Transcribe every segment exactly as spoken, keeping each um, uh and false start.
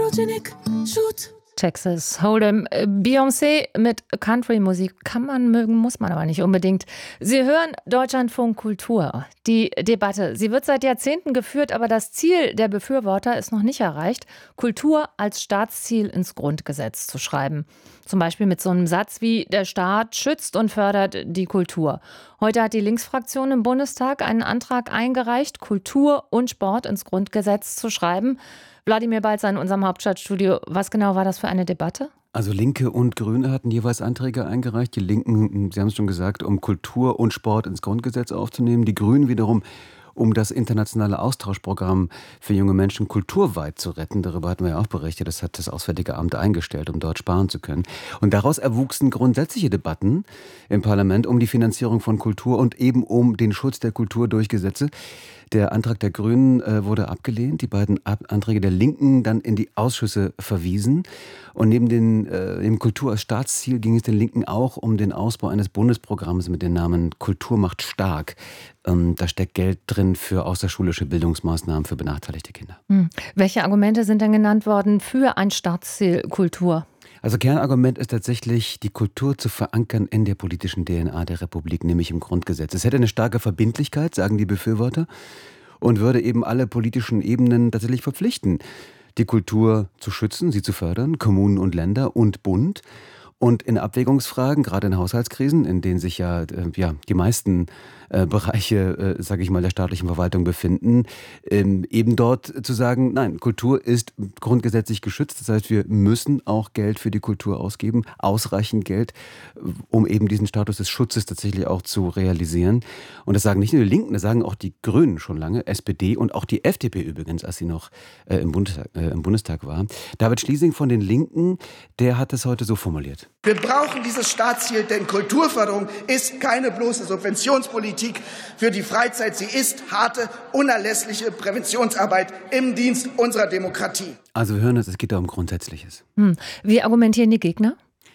Photogenic Shoot. Texas Hold'em. Beyoncé mit Country-Musik kann man mögen, muss man aber nicht unbedingt. Sie hören Deutschlandfunk Kultur. Die Debatte, sie wird seit Jahrzehnten geführt, aber das Ziel der Befürworter ist noch nicht erreicht, Kultur als Staatsziel ins Grundgesetz zu schreiben. Zum Beispiel mit so einem Satz wie, der Staat schützt und fördert die Kultur. Heute hat die Linksfraktion im Bundestag einen Antrag eingereicht, Kultur und Sport ins Grundgesetz zu schreiben. Wladimir Balzer in unserem Hauptstadtstudio. Was genau war das für eine Debatte? Also Linke und Grüne hatten jeweils Anträge eingereicht. Die Linken, Sie haben es schon gesagt, um Kultur und Sport ins Grundgesetz aufzunehmen. Die Grünen wiederum, um das internationale Austauschprogramm für junge Menschen kulturweit zu retten. Darüber hatten wir ja auch berichtet. Das hat das Auswärtige Amt eingestellt, um dort sparen zu können. Und daraus erwuchsen grundsätzliche Debatten im Parlament um die Finanzierung von Kultur und eben um den Schutz der Kultur durch Gesetze. Der Antrag der Grünen äh, wurde abgelehnt, die beiden Ab- Anträge der Linken dann in die Ausschüsse verwiesen. Und neben den, äh, dem Kultur als Staatsziel ging es den Linken auch um den Ausbau eines Bundesprogramms mit dem Namen Kultur macht stark. Ähm, da steckt Geld drin für außerschulische Bildungsmaßnahmen für benachteiligte Kinder. Hm. Welche Argumente sind denn genannt worden für ein Staatsziel Kultur? Also Kernargument ist tatsächlich, die Kultur zu verankern in der politischen D N A der Republik, nämlich im Grundgesetz. Es hätte eine starke Verbindlichkeit, sagen die Befürworter, und würde eben alle politischen Ebenen tatsächlich verpflichten, die Kultur zu schützen, sie zu fördern, Kommunen und Länder und Bund. Und in Abwägungsfragen, gerade in Haushaltskrisen, in denen sich ja, äh, ja die meisten äh, Bereiche, äh, sage ich mal, der staatlichen Verwaltung befinden, ähm, eben dort zu sagen, nein, Kultur ist grundgesetzlich geschützt. Das heißt, wir müssen auch Geld für die Kultur ausgeben, ausreichend Geld, um eben diesen Status des Schutzes tatsächlich auch zu realisieren. Und das sagen nicht nur die Linken, das sagen auch die Grünen schon lange, S P D und auch die F D P übrigens, als sie noch äh, im, Bundestag, äh, im Bundestag war. David Schliesing von den Linken, der hat es heute so formuliert. Wir brauchen dieses Staatsziel, denn Kulturförderung ist keine bloße Subventionspolitik für die Freizeit. Sie ist harte, unerlässliche Präventionsarbeit im Dienst unserer Demokratie. Also wir hören es, es geht da um Grundsätzliches. Hm. Wie argumentieren die Gegner?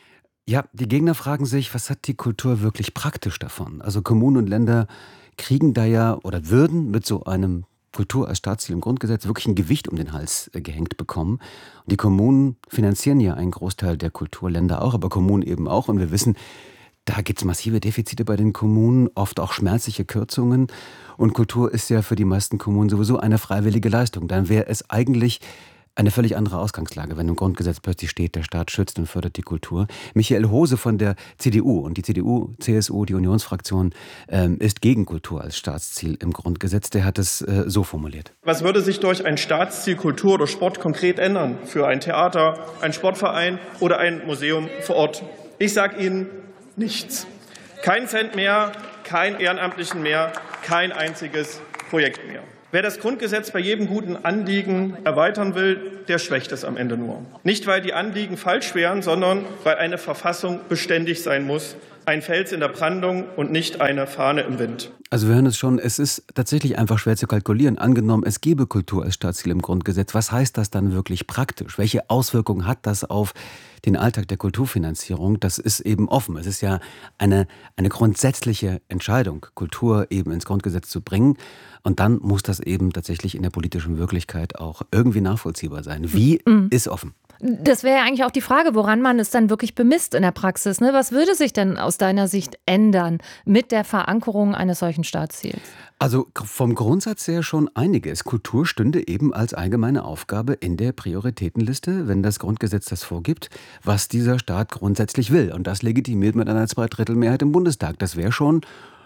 Ja, die Gegner fragen sich, was hat die Kultur wirklich praktisch davon? Also Kommunen und Länder kriegen da ja oder würden mit so einem Kultur als Staatsziel im Grundgesetz wirklich ein Gewicht um den Hals äh, gehängt bekommen. Und die Kommunen finanzieren ja einen Großteil der Kulturländer auch, aber Kommunen eben auch. Und wir wissen, da gibt es massive Defizite bei den Kommunen, oft auch schmerzliche Kürzungen. Und Kultur ist ja für die meisten Kommunen sowieso eine freiwillige Leistung. Dann wäre es eigentlich eine völlig andere Ausgangslage, wenn im Grundgesetz plötzlich steht, der Staat schützt und fördert die Kultur. Michael Hose von der C D U und die C D U, C S U, die Unionsfraktion, ähm, ist gegen Kultur als Staatsziel im Grundgesetz. Der hat es äh, so formuliert. Was würde sich durch ein Staatsziel Kultur oder Sport konkret ändern für ein Theater, einen Sportverein oder ein Museum vor Ort? Ich sage Ihnen nichts. Kein Cent mehr, kein Ehrenamtlichen mehr, kein einziges Projekt mehr. Wer das Grundgesetz bei jedem guten Anliegen erweitern will, der schwächt es am Ende nur. Nicht, weil die Anliegen falsch wären, sondern weil eine Verfassung beständig sein muss. Ein Fels in der Brandung und nicht eine Fahne im Wind. Also wir hören es schon, es ist tatsächlich einfach schwer zu kalkulieren. Angenommen, es gäbe Kultur als Staatsziel im Grundgesetz. Was heißt das dann wirklich praktisch? Welche Auswirkungen hat das auf den Alltag der Kulturfinanzierung? Das ist eben offen. Es ist ja eine, eine grundsätzliche Entscheidung, Kultur eben ins Grundgesetz zu bringen. Und dann muss das eben tatsächlich in der politischen Wirklichkeit auch irgendwie nachvollziehbar sein. Wie, mhm. ist offen. Das wäre ja eigentlich auch die Frage, woran man es dann wirklich bemisst in der Praxis. Ne? Was würde sich denn aus deiner Sicht ändern mit der Verankerung eines solchen Staatsziels? Also vom Grundsatz her schon einiges. Kultur stünde eben als allgemeine Aufgabe in der Prioritätenliste, wenn das Grundgesetz das vorgibt, was dieser Staat grundsätzlich will. Und das legitimiert mit einer Zweidrittelmehrheit im Bundestag. Das wäre schon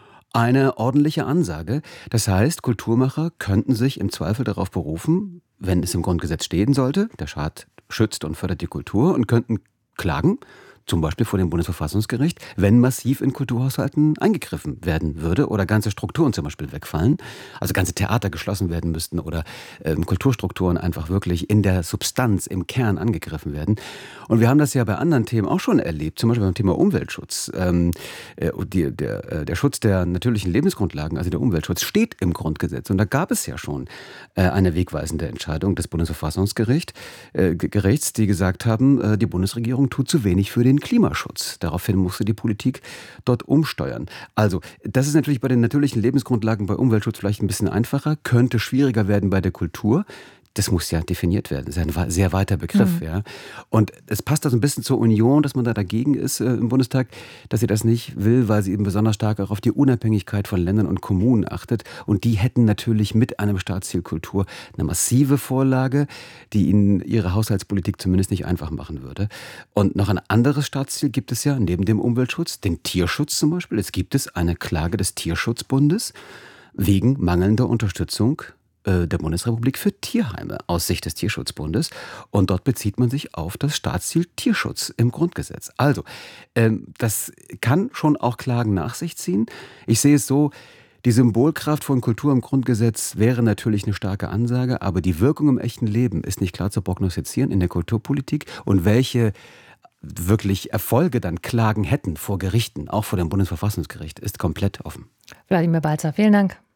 eine ordentliche Ansage. Das heißt, Kulturmacher könnten sich im Zweifel darauf berufen, wenn es im Grundgesetz stehen sollte, der Staat schützt und fördert die Kultur, und könnten klagen, zum Beispiel vor dem Bundesverfassungsgericht, wenn massiv in Kulturhaushalten eingegriffen werden würde oder ganze Strukturen zum Beispiel wegfallen, also ganze Theater geschlossen werden müssten oder ähm, Kulturstrukturen einfach wirklich in der Substanz, im Kern angegriffen werden. Und wir haben das ja bei anderen Themen auch schon erlebt, zum Beispiel beim Thema Umweltschutz. Ähm, äh, die, der, äh, der Schutz der natürlichen Lebensgrundlagen, also der Umweltschutz, steht im Grundgesetz. Und da gab es ja schon äh, eine wegweisende Entscheidung des Bundesverfassungsgerichts, äh, Gerichts, die gesagt haben, äh, die Bundesregierung tut zu wenig für den Klimaschutz. Daraufhin musste die Politik dort umsteuern. Also, das ist natürlich bei den natürlichen Lebensgrundlagen, bei Umweltschutz vielleicht ein bisschen einfacher, könnte schwieriger werden bei der Kultur. das muss ja definiert werden. Das ist ein sehr weiter Begriff. Mhm. Ja. Und es passt da so ein bisschen zur Union, dass man da dagegen ist äh, im Bundestag, dass sie das nicht will, weil sie eben besonders stark auch auf die Unabhängigkeit von Ländern und Kommunen achtet. Und die hätten natürlich mit einem Staatsziel Kultur eine massive Vorlage, die ihnen ihre Haushaltspolitik zumindest nicht einfach machen würde. Und noch ein anderes Staatsziel gibt es ja neben dem Umweltschutz, den Tierschutz zum Beispiel. Es gibt es eine Klage des Tierschutzbundes wegen mangelnder Unterstützung der Bundesrepublik für Tierheime aus Sicht des Tierschutzbundes. Und dort bezieht man sich auf das Staatsziel Tierschutz im Grundgesetz. Also, ähm, das kann schon auch Klagen nach sich ziehen. Ich sehe es so, die Symbolkraft von Kultur im Grundgesetz wäre natürlich eine starke Ansage, aber die Wirkung im echten Leben ist nicht klar zu prognostizieren in der Kulturpolitik. Und welche wirklich Erfolge dann Klagen hätten vor Gerichten, auch vor dem Bundesverfassungsgericht, ist komplett offen. Wladimir Balzer, vielen Dank.